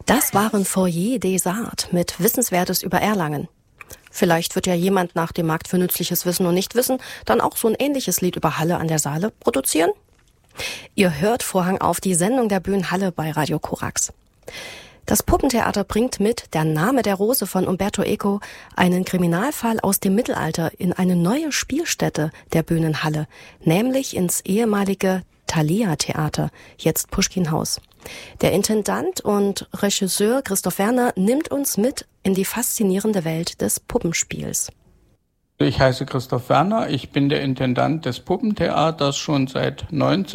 Das waren Foyer des Arts mit Wissenswertes über Erlangen. Vielleicht wird ja jemand nach dem Markt für nützliches Wissen und Nichtwissen dann auch so ein ähnliches Lied über Halle an der Saale produzieren? Ihr hört Vorhang auf, die Sendung der Bühnen Halle bei Radio Korax. Das Puppentheater bringt mit Der Name der Rose von Umberto Eco einen Kriminalfall aus dem Mittelalter in eine neue Spielstätte der Bühnen Halle, nämlich ins ehemalige Thalia-Theater, jetzt Puschkin-Haus. Der Intendant und Regisseur Christoph Werner nimmt uns mit in die faszinierende Welt des Puppenspiels. Ich heiße Christoph Werner, ich bin der Intendant des Puppentheaters schon seit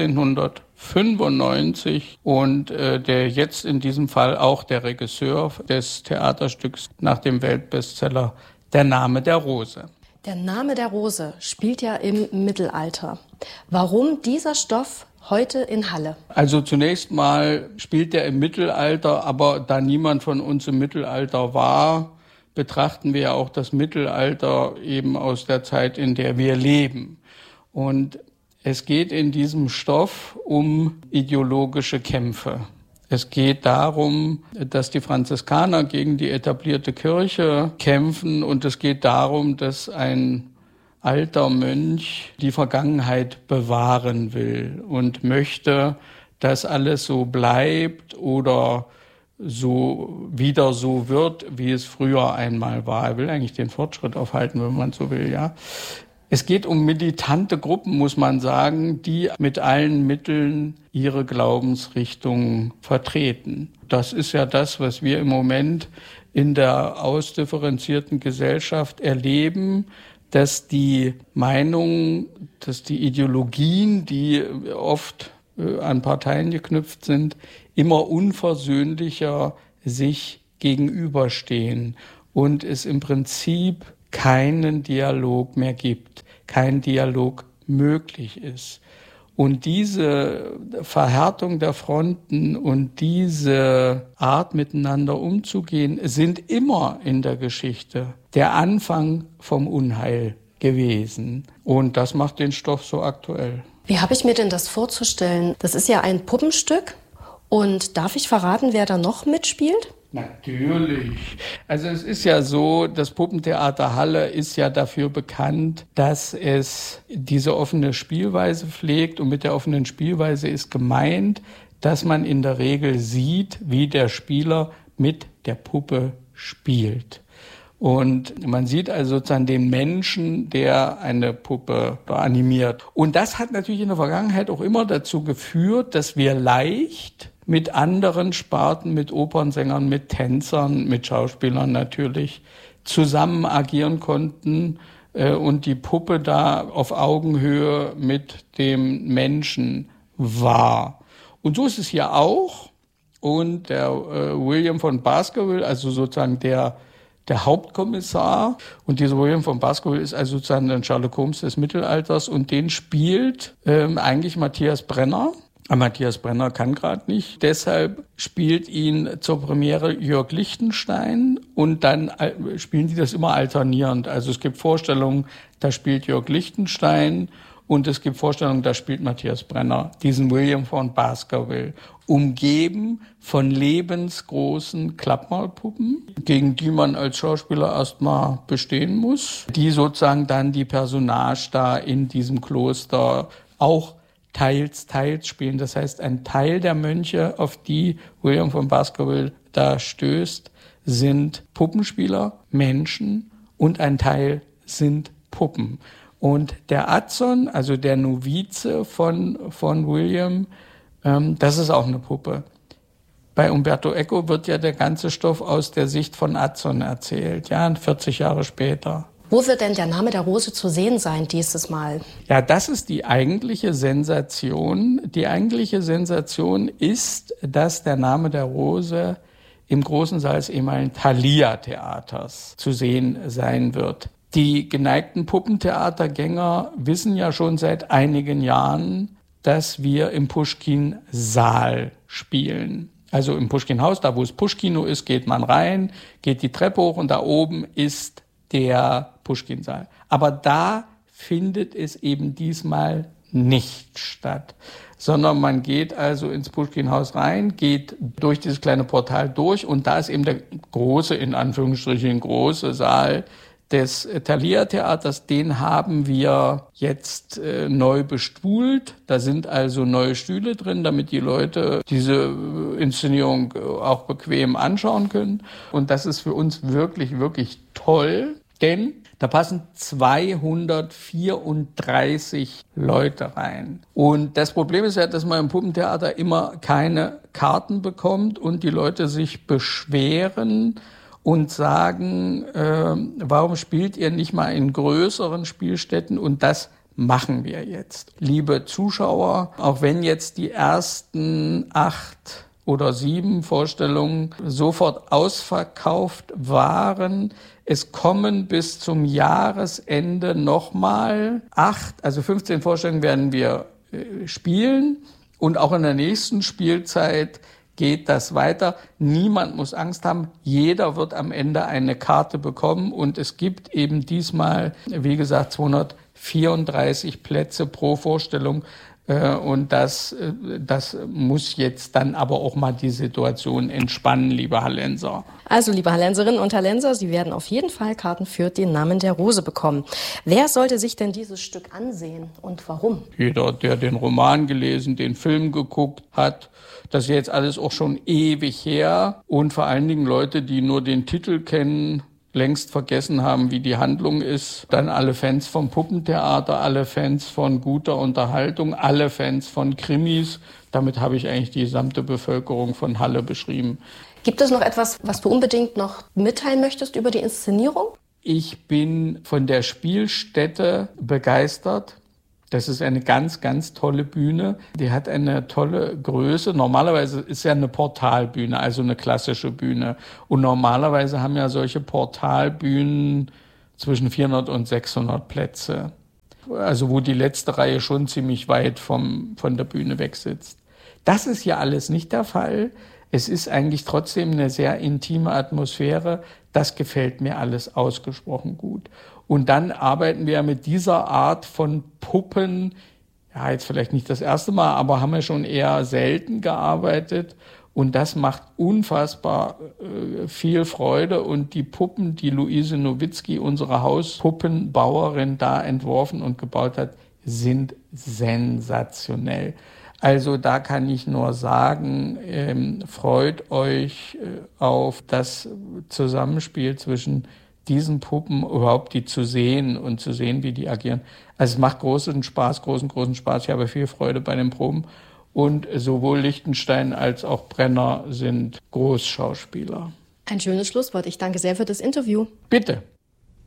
1995 und der jetzt in diesem Fall auch der Regisseur des Theaterstücks nach dem Weltbestseller Der Name der Rose. Der Name der Rose spielt ja im Mittelalter. Warum dieser Stoff heute in Halle? Also zunächst mal spielt er im Mittelalter, aber da niemand von uns im Mittelalter war, betrachten wir ja auch das Mittelalter eben aus der Zeit, in der wir leben. Und es geht in diesem Stoff um ideologische Kämpfe. Es geht darum, dass die Franziskaner gegen die etablierte Kirche kämpfen und es geht darum, dass ein alter Mönch die Vergangenheit bewahren will und möchte, dass alles so bleibt oder so wieder so wird, wie es früher einmal war. Er will eigentlich den Fortschritt aufhalten, wenn man so will, ja. Es geht um militante Gruppen, muss man sagen, die mit allen Mitteln ihre Glaubensrichtungen vertreten. Das ist ja das, was wir im Moment in der ausdifferenzierten Gesellschaft erleben, dass die Meinungen, dass die Ideologien, die oft an Parteien geknüpft sind, immer unversöhnlicher sich gegenüberstehen und es im Prinzip keinen Dialog mehr gibt, kein Dialog möglich ist. Und diese Verhärtung der Fronten und diese Art miteinander umzugehen sind immer in der Geschichte der Anfang vom Unheil gewesen. Und das macht den Stoff so aktuell. Wie habe ich mir denn das vorzustellen? Das ist ja ein Puppenstück. Und darf ich verraten, wer da noch mitspielt? Natürlich. Also es ist ja so, das Puppentheater Halle ist ja dafür bekannt, dass es diese offene Spielweise pflegt. Und mit der offenen Spielweise ist gemeint, dass man in der Regel sieht, wie der Spieler mit der Puppe spielt. Und man sieht also sozusagen den Menschen, der eine Puppe animiert. Und das hat natürlich in der Vergangenheit auch immer dazu geführt, dass wir leicht mit anderen Sparten, mit Opernsängern, mit Tänzern, mit Schauspielern natürlich zusammen agieren konnten und die Puppe da auf Augenhöhe mit dem Menschen war. Und so ist es hier auch. Und der William von Baskerville, also sozusagen der Hauptkommissar, und dieser William von Baskerville ist also sozusagen der Sherlock Holmes des Mittelalters und den spielt eigentlich Matthias Brenner. Aber Matthias Brenner kann gerade nicht. Deshalb spielt ihn zur Premiere Jörg Lichtenstein und dann spielen die das immer alternierend. Also es gibt Vorstellungen, da spielt Jörg Lichtenstein und es gibt Vorstellungen, da spielt Matthias Brenner, diesen William von Baskerville, umgeben von lebensgroßen Klappmaulpuppen, gegen die man als Schauspieler erstmal bestehen muss, die sozusagen dann die Personage da in diesem Kloster auch teils spielen. Das heißt, ein Teil der Mönche, auf die William von Baskerville da stößt, sind Puppenspieler, Menschen und ein Teil sind Puppen. Und der Adson, also der Novize von William, das ist auch eine Puppe. Bei Umberto Eco wird ja der ganze Stoff aus der Sicht von Adson erzählt, ja, 40 Jahre später. Wo wird denn der Name der Rose zu sehen sein dieses Mal? Ja, das ist die eigentliche Sensation. Die eigentliche Sensation ist, dass der Name der Rose im großen Saal des ehemaligen Thalia-Theaters zu sehen sein wird. Die geneigten Puppentheatergänger wissen ja schon seit einigen Jahren, dass wir im Puschkin-Saal spielen. Also im Puschkin-Haus, da wo es Puschkino ist, geht man rein, geht die Treppe hoch und da oben ist der Puschkin-Saal. Aber da findet es eben diesmal nicht statt, sondern man geht also ins Puschkin-Haus rein, geht durch dieses kleine Portal durch und da ist eben der große, in Anführungsstrichen große Saal des Thalia-Theaters. Den haben wir jetzt neu bestuhlt. Da sind also neue Stühle drin, damit die Leute diese Inszenierung auch bequem anschauen können. Und das ist für uns wirklich, wirklich toll, denn da passen 234 Leute rein. Und das Problem ist ja, dass man im Puppentheater immer keine Karten bekommt und die Leute sich beschweren und sagen, warum spielt ihr nicht mal in größeren Spielstätten? Und das machen wir jetzt. Liebe Zuschauer, auch wenn jetzt die ersten 8 oder 7 Vorstellungen sofort ausverkauft waren, es kommen bis zum Jahresende nochmal 8, also 15 Vorstellungen werden wir spielen und auch in der nächsten Spielzeit geht das weiter. Niemand muss Angst haben. Jeder wird am Ende eine Karte bekommen und es gibt eben diesmal, wie gesagt, 234 Plätze pro Vorstellung. Und das muss jetzt dann aber auch mal die Situation entspannen, liebe Hallenser. Also, liebe Hallenserinnen und Hallenser, Sie werden auf jeden Fall Karten für den Namen der Rose bekommen. Wer sollte sich denn dieses Stück ansehen und warum? Jeder, der den Roman gelesen, den Film geguckt hat. Das ist jetzt alles auch schon ewig her. Und vor allen Dingen Leute, die nur den Titel kennen, längst vergessen haben, wie die Handlung ist. Dann alle Fans vom Puppentheater, alle Fans von guter Unterhaltung, alle Fans von Krimis. Damit habe ich eigentlich die gesamte Bevölkerung von Halle beschrieben. Gibt es noch etwas, was du unbedingt noch mitteilen möchtest über die Inszenierung? Ich bin von der Spielstätte begeistert. Das ist eine ganz, ganz tolle Bühne. Die hat eine tolle Größe. Normalerweise ist ja eine Portalbühne, also eine klassische Bühne. Und normalerweise haben ja solche Portalbühnen zwischen 400 und 600 Plätze. Also wo die letzte Reihe schon ziemlich weit von der Bühne weg sitzt. Das ist ja alles nicht der Fall. Es ist eigentlich trotzdem eine sehr intime Atmosphäre. Das gefällt mir alles ausgesprochen gut. Und dann arbeiten wir mit dieser Art von Puppen, ja, jetzt vielleicht nicht das erste Mal, aber haben wir schon eher selten gearbeitet. Und das macht unfassbar viel Freude. Und die Puppen, die Luise Nowitzki, unsere Hauspuppenbauerin, da entworfen und gebaut hat, sind sensationell. Also da kann ich nur sagen, freut euch auf das Zusammenspiel zwischen diesen Puppen, überhaupt die zu sehen und zu sehen, wie die agieren. Also es macht großen Spaß. Ich habe viel Freude bei den Proben. Und sowohl Lichtenstein als auch Brenner sind Großschauspieler. Ein schönes Schlusswort. Ich danke sehr für das Interview. Bitte.